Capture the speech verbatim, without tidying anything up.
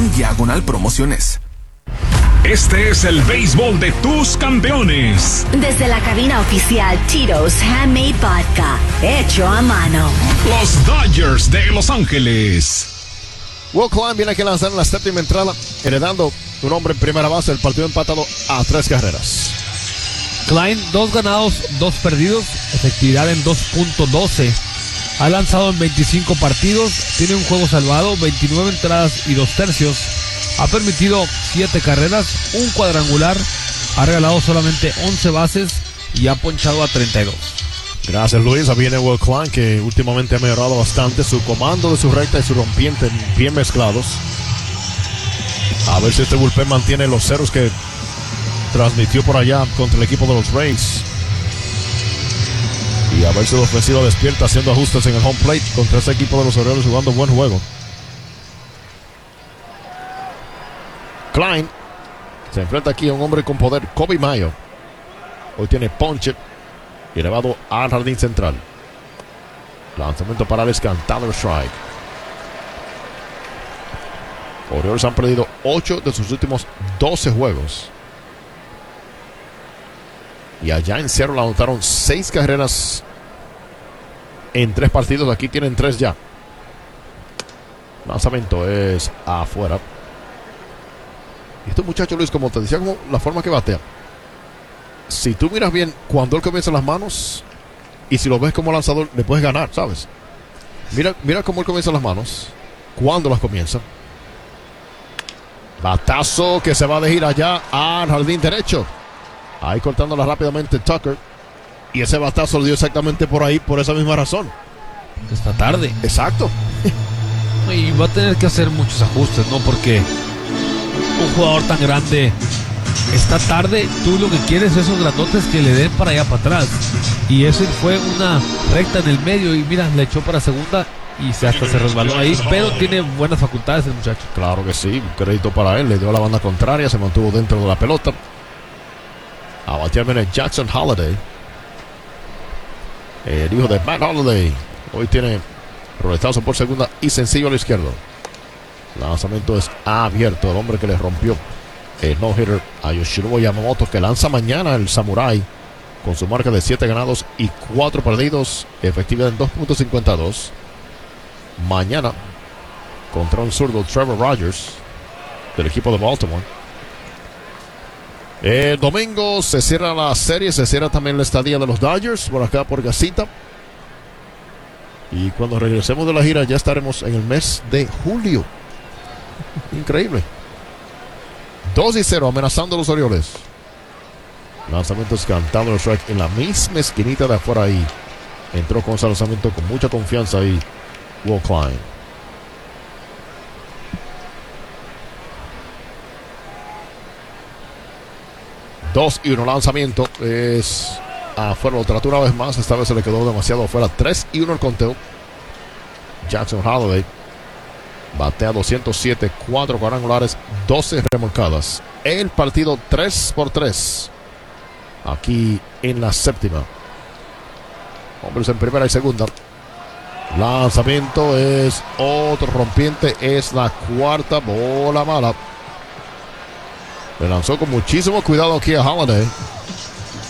com diagonal promociones. Este es el béisbol de tus campeones. Desde la cabina oficial Tito's Handmade Vodka, hecho a mano. Los Dodgers de Los Ángeles. Will Klein viene aquí a lanzar en la séptima entrada, heredando un hombre en primera base. El partido empatado a tres carreras. Klein, dos ganados, dos perdidos, efectividad en dos punto doce. Ha lanzado en veinticinco partidos, tiene un juego salvado, veintinueve entradas y dos tercios. Ha permitido siete carreras, un cuadrangular, ha regalado solamente once bases y ha ponchado a treinta y dos. Gracias, Luis. Ahí viene Will Klein, que últimamente ha mejorado bastante su comando de su recta y su rompiente bien mezclados. A ver si este bullpen mantiene los ceros que transmitió por allá contra el equipo de los Rays. Y a ver si la ofensiva despierta haciendo ajustes en el home plate contra ese equipo de los Orioles jugando buen juego. Klein se enfrenta aquí a un hombre con poder, Kobe Mayo. Hoy tiene ponche y elevado al jardín central. Lanzamiento para el cantado strike. Orioles han perdido ocho de sus últimos doce juegos. Y allá en Seattle anotaron seis carreras en tres partidos. Aquí tienen tres ya. Lanzamiento es afuera. Y este muchacho, Luis, como te decía, como la forma que batea. Si tú miras bien cuando él comienza las manos y si lo ves como lanzador, le puedes ganar, ¿sabes? Mira, mira cómo él comienza las manos, cuando las comienza. Batazo que se va a dejar allá al jardín derecho. Ahí cortándola rápidamente Tucker. Y ese batazo lo dio exactamente por ahí, por esa misma razón. Esta tarde. Exacto. Y va a tener que hacer muchos ajustes, ¿no? Porque un jugador tan grande, esta tarde, tú lo que quieres es esos grandotes que le den para allá para atrás. Y ese fue una recta en el medio y mira, le echó para segunda y se hasta se resbaló ahí. Pero tiene buenas facultades el muchacho. Claro que sí, un crédito para él. Le dio a la banda contraria, se mantuvo dentro de la pelota. A batear viene Jackson Holliday, el hijo de Matt Holliday. Hoy tiene roletazo por segunda y sencillo a la izquierda. Lanzamiento es abierto. El hombre que le rompió el no-hitter a Yoshinobu Yamamoto, que lanza mañana el Samurai con su marca de siete ganados y cuatro perdidos, efectividad en dos punto cincuenta y dos. Mañana contra un zurdo, Trevor Rogers, del equipo de Baltimore. El domingo se cierra la serie, se cierra también la estadía de los Dodgers por acá por Gasita. Y cuando regresemos de la gira ya estaremos en el mes de julio. Increíble. dos y cero amenazando a los Orioles. Lanzamientos cantando el strike en la misma esquinita de afuera ahí. Entró con ese lanzamiento con mucha confianza ahí Will Klein. Dos y uno, lanzamiento es afuera, lo trató una vez más, esta vez se le quedó demasiado afuera. Tres y uno el conteo. Jackson Holliday batea doscientos siete, cuatro cuadrangulares, doce remolcadas. El partido tres por tres aquí en la séptima. Hombres en primera y segunda. Lanzamiento es otro rompiente, es la cuarta bola mala. Le lanzó con muchísimo cuidado aquí a Holliday.